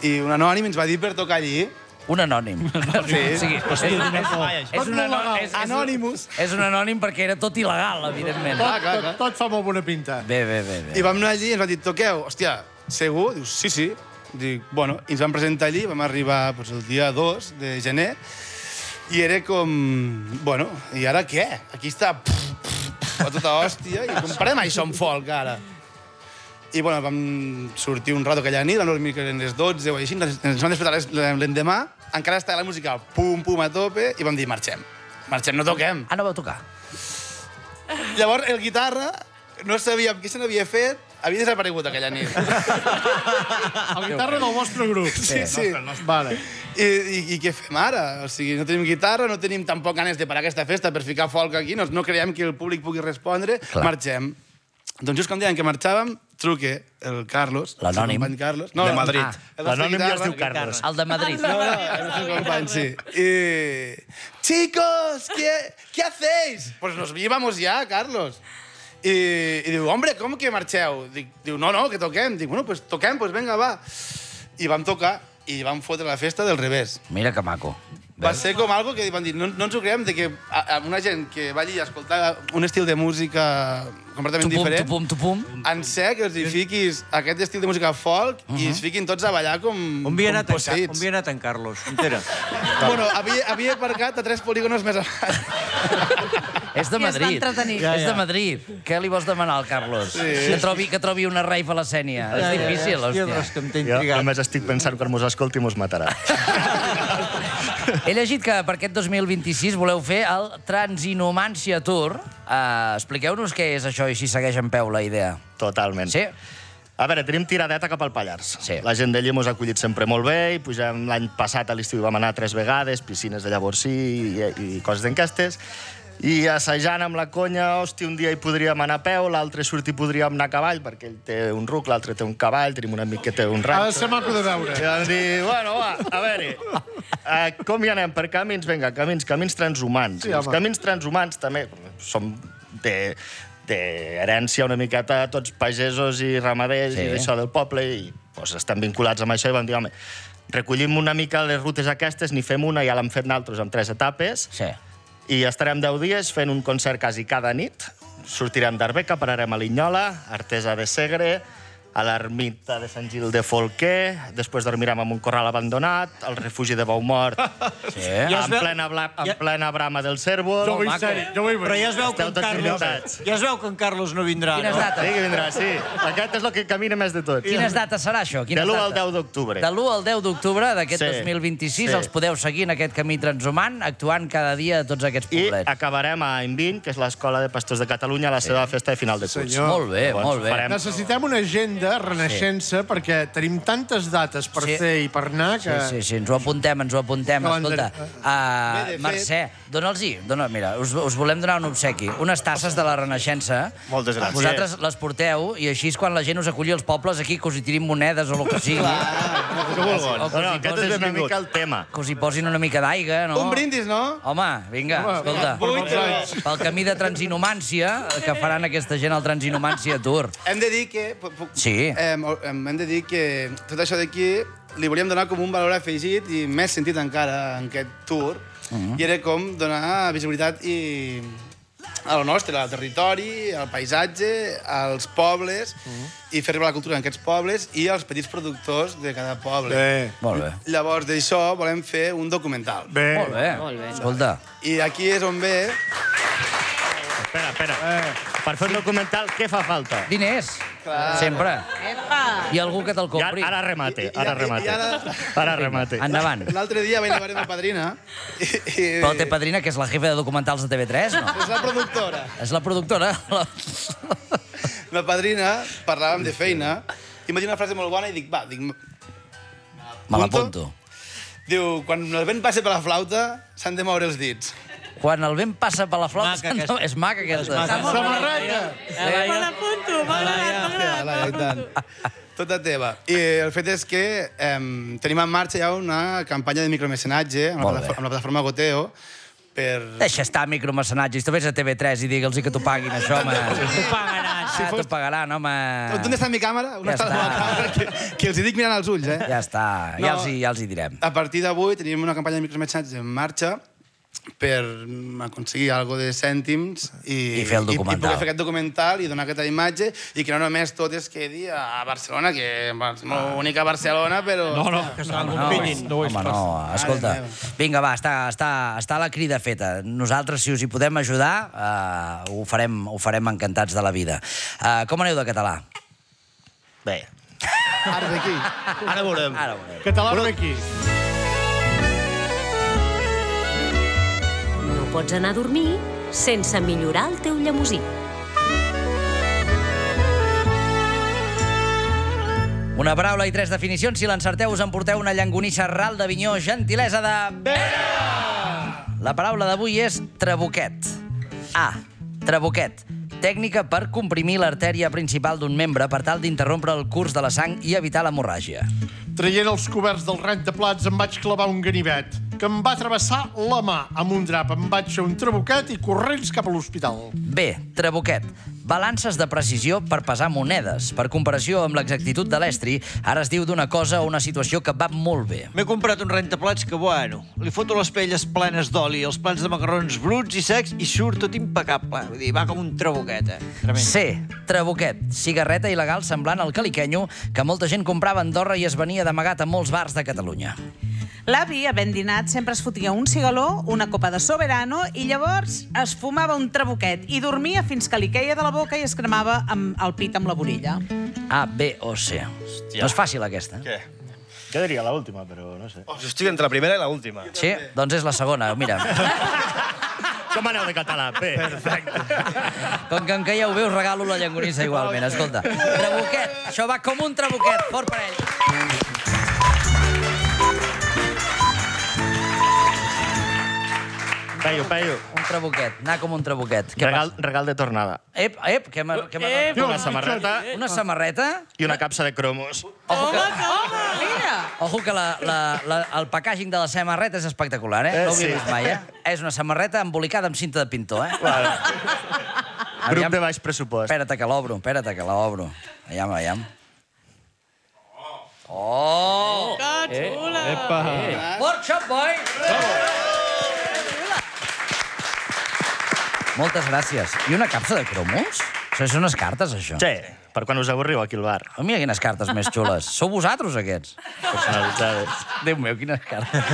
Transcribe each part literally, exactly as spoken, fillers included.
I un anònim ens va dir per tocar allí. Un anònim. Sí. O sigui, és un anònim. Anonymous. És un anònim perquè era tot il·legal, evidentment. Tot fa molt bona pinta. Bé, bé, bé. I vam anar allí i ens van dir, toqueu. Hòstia, segur? Dius, sí, sí. Dic, bueno, i ens vam presentar allí, vam arribar pues, el dia dos de gener, i era com... Bueno, i ara què? Aquí està... A tota hòstia, i com parem això amb folk, ara? I, bueno, vam sortir un rato aquella nit, vam dormir que eren les dotze o així, ens vam despertar l'endemà, encara estava la música pum, pum, a tope, i vam dir, marxem. Marxem, no toquem. Ah, no vau tocar? Llavors, el guitarra, no sabíem què se n'havia fet, havia desaparegut aquella nit. El guitarra del vostre grup. Sí, sí. Vale. I, i, I què fem ara? O sigui, no tenim guitarra, no tenim tampoc ganes de parar aquesta festa per ficar folk aquí, no, no creiem que el públic pugui respondre, Clar. marxem. Doncs just quan deien que marxàvem, truque el Carlos, L'anònim. el company Carlos. No, De no, Madrid. el nostre L'anònim ja es guitarra. diu Carlos. El de Madrid. No, no, el nostre company, sí. Y... Chicos, ¿qué, ¿qué hacéis? Pues nos íbamos ya, Carlos. I, i diu, hombre, com que marxeu? Dic, diu, no, no, que toquem. Dic, bueno, pues toquem, pues venga, va. I vam tocar i vam fotre la festa del revés. Mira que maco. Va ser com algo que van dir, no, no ens ho creiem, de que a, a una gent que va allí a escoltar un estil de música completament Tupum, diferent, tupum, tupum. en ser que els hi fiquis aquest estil de música folk i es fiquin tots a ballar com, On havia com anat, en, Ca- posseïts. on havia anat en Carlos? Entera. Bueno, havia, havia aparcat a tres polígonos més avall. És de I es va Madrid. entretenir. Ja, És ja. de Madrid. Què li vols demanar al Carlos? Que trobi, que trobi una rave a la Sènia. És difícil, Hòstia, hòstia. és que em té Jo intrigat. només estic pensant que mos escolti i mos matarà. He llegit que per aquest dos mil vint-i-sis voleu fer el Transinomància Tour. Uh, Expliqueu-nos què és això i si segueix en peu la idea. Totalment. Sí? A veure, tenim tiradeta cap al Pallars. Sí. La gent d'allí mos ha acollit sempre molt bé i pugem l'any passat a l'estiu vam anar tres vegades, piscines de llavors sí i, i coses d'enquestes. I assajant amb la conya, hòstia, un dia hi podríem anar a peu, l'altre surt i podríem anar a cavall, perquè ell té un ruc, l'altre té un cavall, tenim un amic que té un Ha de ranxo. ser maco de veure. I vam dir, bueno, va, a veure, uh, com hi anem? Per camins? Vinga, camins, camins transhumans. Sí, Els home. camins transhumans també som de d'herència una miqueta tots pagesos i ramaders Sí. i d'això del poble i pues, estan vinculats amb això i vam dir, home, recollim una mica les rutes aquestes, ni fem una, ja l'hem fet naltros amb tres etapes, Sí. i estarem deu dies fent un concert quasi cada nit. Sortirem d'Arbeca, pararem a Linyola, Artesa de Segre, a l'ermita de Sant Gil de Folquer, després dormirem en un corral abandonat, al refugi de Baumort, Sí. Ja es en veu- plena, bla, en ja- plena brama del cèrvol. Jo vull ser, jo vull Però ja es veu que Esteu en tots Carlos... invitats. Ja es veu que en Carlos no vindrà, Quines no? dates? Sí, que vindrà, sí. Aquest és el que camina més de tots. Quines dates serà això? Quines De l'u al dates? deu d'octubre. De l'u al deu d'octubre d'aquest Sí. dos mil vint-i-sis Sí. els podeu seguir en aquest camí transhumant, actuant cada dia a tots aquests I poblets. acabarem a Enviny, que és l'Escola de Pastors de Catalunya, a la seva festa de final de curs. Senyor. Molt bé, Llavors, molt bé. farem- Necessitem una agenda renaixença perquè tenim tantes dates per Sí. fer i per anar Sí, que... sí, sí, ens ho apuntem, ens ho apuntem. Calendari. Escolta, Bé, uh, de fet- Mercè, dona'ls-hi, dona, mira, us, us volem donar un obsequi. Unes tasses de la Renaixença. Moltes gràcies. Vosaltres les porteu i així és quan la gent us aculli als pobles aquí, que us hi tirin monedes o el que sigui. Que vulguin. O que No, no, us hi aquest és posin, una mica el tema. que us hi posin una mica d'aigua, no? Un brindis, no? Home, vinga, Home, escolta. per molts anys. Pel camí de transinomància que faran aquesta gent al Transinomància Tour. Hem de dir que... pu- pu- Sí. Hem, hem de dir que tot això d'aquí li volíem donar com un valor afegit i més sentit encara en aquest tour. Mhm. I era com donar visibilitat i a lo nostre, al territori, al paisatge, als pobles, Mhm. i fer arribar la cultura en aquests pobles i als petits productors de cada poble. Bé, Molt bé. Llavors, d'això volem fer un documental. bé. Molt bé. Molt bé. Escolta, I aquí és on ve... Espera, espera. Per fer un documental, què fa falta? diners. Clar. Sempre. Epa! I algú que te'l I compri. ara, ara remate, I- i- ara i- remate. i ara- Ara remate. Endavant. L'altre dia vaig anar a ma padrina i... i... Però té padrina, que és la jefa de documentals de T V tres, no? És la productora. És la productora. La... Ma padrina, parlàvem de feina, i em va dir una frase molt bona i dic, va, dic... Me l'apunto. Diu, quan el vent passa per la flauta, s'han de moure els dits. Quan el vent passa per la flauta... Maca, aquesta. És maca, aquesta. Samarreta! Me l'apunto, m'ha agradat, m'ha agradat. Ala, i tant. Tota teva. I el fet és que eh, tenim en marxa ja una campanya de micromecenatge amb, Molt la, bé. plataforma- amb la plataforma Goteo per... Deixa estar micromecenatges. Tu vés a T V tres i digue'ls que t'ho paguin, això, home. T'ho pagaran, Ah, t'ho pagaran, home. On està mi càmera? On Ja està la meva està. càmera? Que, que els hi dic mirant als ulls, eh? Ja està, No. ja, els hi, ja els hi direm. A partir d'avui tenim una campanya de micrometratges en marxa per aconseguir algo de cèntims i, I fer el i, i documental. poder fer aquest documental i donar aquesta imatge i que no només tot es quedi a Barcelona, que no única a Barcelona, però... No, no, que se'n compinyin. No ho és Home, no, escolta. Mare meva. Vinga, va, està, està, està la crida feta. Nosaltres, si us hi podem ajudar, uh, ho, farem, ho farem encantats de la vida. Uh, com aneu de català? Bé, Ara d'aquí. ara veurem. Ara ho veurem. Català per aquí. No pots anar a dormir sense millorar el teu llemosí. Una paraula i tres definicions. Si l'encerteu, us emporteu una llangonissa ral d'Avinyó, gentilesa de... Pere! La paraula d'avui és trabuquet. A. Trabuquet. Tècnica per comprimir l'artèria principal d'un membre per tal d'interrompre el curs de la sang i evitar l'hemorràgia. Traient els coberts del rentaplats em vaig clavar un ganivet que em va travessar la mà amb un drap. Em vaig fer un trabuquet i corrents cap a l'hospital. B. Trabuquet. Balances de precisió per pesar monedes. Per comparació amb l'exactitud de l'estri, ara es diu d'una cosa o una situació que va molt bé. M'he comprat un rentaplats que, bueno, li foto les pelles plenes d'oli, els plats de macarrons bruts i secs i surt tot impecable. Vull dir, va com un trabuquet, eh? Tremend. C. Trabuquet. Cigarreta il·legal semblant al caliquenyo que molta gent comprava a Andorra i es venia d'amagat a molts bars de Catalunya. L'avi, havent dinat, sempre es fotia un cigaló, una copa de soberano i llavors es fumava un trabuquet i dormia fins que li queia de la boca i es cremava amb el pit amb la vorilla. A, B o C. No és fàcil, aquesta. Què? Jo diria l'última, però no sé. Oh, jo estic entre la primera i l'última. Sí? Doncs és la segona, mira. Com aneu de català? Bé. Perfecte. Com que em caieu bé, us regalo la llangonissa igualment. Escolta, trabuquet. Això va com un trabuquet. Fort per ell. Peio, peio. Un trabuquet. Anar com un trabuquet. Què Regal, regal de tornada. passa? Ep, ep, què m'ha... què m'ha- Ep. Una samarreta Una samarreta? i una capsa de cromos. Ojo que, Mira! ojo que la, la, la, el packaging de la samarreta és espectacular, eh? Eh, No ho havia sí. vist mai, eh? És una samarreta embolicada amb cinta de pintor, eh? Vale. Grup Aviam. de baix pressupost. Espera't que l'obro, espera't que l'obro. Aviam, aviam. Oh! Que xula! Workshop Boy! Moltes gràcies. I una capsa de cromos? Això són unes cartes, això. Sí, per quan us avorriu aquí al bar. Oh, mira quines cartes més xules. Sou vosaltres, aquests? Personalitzades. Déu meu, quines cartes.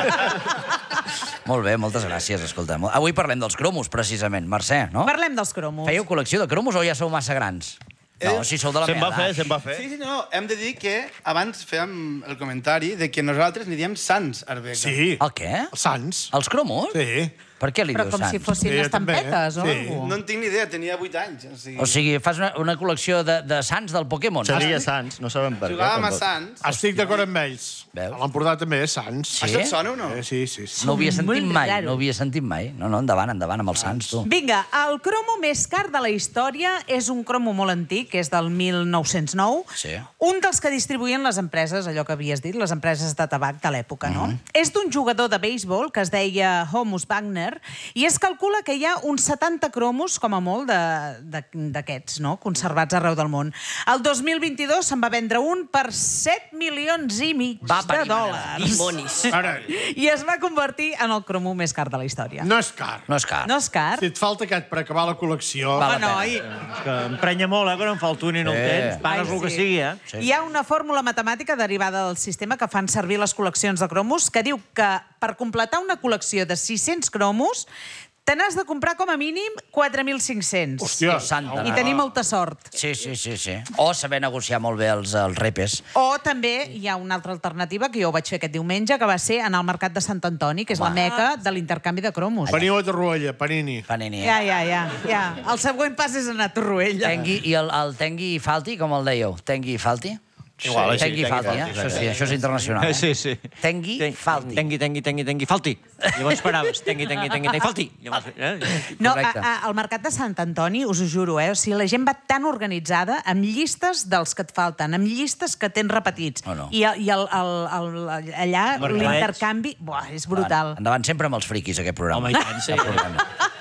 Molt bé, moltes gràcies, escolta. Avui parlem dels cromos, precisament. Mercè, no? Parlem dels cromos. Fèieu col·lecció de cromos o ja sou massa grans? No, si sou de la Se'n meva va fer, edat. se'n va fer. Sí, sí, no, hem de dir que abans fèiem el comentari de que nosaltres n'hi diem Sants, Arbeca. Sí. El què? Els Sants. Els cromos? Sí. Per què li Però dius com si Sants? fossin Sí, jo també, estampetes o sí. alguna No en tinc ni idea, tenia vuit anys. O sigui, O sigui, fas una, una col·lecció de, de Sants del Pokémon. Seria Sants, no sabem per què. jugàvem a tampoc. Sants. Estic d'acord amb ells. Veus? A l'Empordà també és Sants. Sí? Això et sona o no? Eh, sí, sí, sí. No ho havia sentit Molt mai, raro. no ho havia sentit mai. No, no, endavant, endavant amb els Sants, tu. Vinga, el cromo més car de la història és un cromo molt antic, que és del mil nou-cents nou. Sí. Un dels que distribuïen les empreses, allò que havies dit, les empreses de tabac de l'època, no? És d'un jugador de béisbol que es deia Honus Wagner i es calcula que hi ha uns setanta cromos, com a molt, de- de- d'aquests, no?, conservats arreu del món. El dos mil vint-i-dos se'n va vendre un per set milions i mig Va de venir, dòlars. dimonis. Ara, I es va convertir en el cromo més car de la història. no és car. No és car. No és car? Si et falta aquest per acabar la col·lecció... Val la Home, pena. noi. És que emprenya molt, eh, que no en falta un i no el Eh. tens. Pagues Ai, el que sí. sigui, eh? Sí. Hi ha una fórmula matemàtica derivada del sistema que fan servir les col·leccions de cromos que diu que per completar una col·lecció de sis-cents cromos te n'has de comprar com a mínim quatre mil cinc-cents. Hòstia, Santa. I tenir molta sort. Sí, sí, sí, sí. O saber negociar molt bé els, els repes. O també hi ha una altra alternativa que jo ho vaig fer aquest diumenge, que va ser anar al mercat de Sant Antoni, que és la meca de l'intercanvi de cromos. Veniu a Torroella, Panini. Panini. Ja, ja, ja, ja. El següent pas és anar a Torroella. Tengui, I el, el Tengui i Falti, com el dèieu? Tengui i Falti? Igual, així, Tengui i Tengui i Falti, eh? Falti, Això sí, això és internacional. Eh? Sí, sí. Tengui, Ten- Falti. Tengui, tengui, tengui, tengui, falti. Llavors paraves, tengui, tengui, tengui, tengui, falti. Llavors, eh? No, a, Correcte. a, al mercat de Sant Antoni, us ho juro, eh? O sigui, la gent va tan organitzada, amb llistes dels que et falten, amb llistes que tens repetits. Oh, no. I, i el, el, el, allà Mercadets. l'intercanvi... Buah, és brutal. Endavant, sempre amb els friquis, aquest programa. Home, i tant, sí. Cap problema.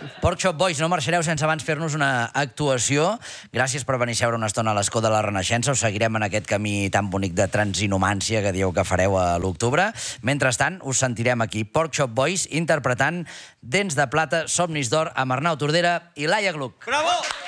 Pork Chop Boys, no marxareu sense abans fer-nos una actuació. Gràcies per venir a seure una estona a l'escó de la Renaixença. Us seguirem en aquest camí tan bonic de transinumància que dieu que fareu a l'octubre. Mentrestant, us sentirem aquí. Pork Chop Boys interpretant Dents de plata, somnis d'or, amb Arnau Tordera i Laia Gluck. Bravo!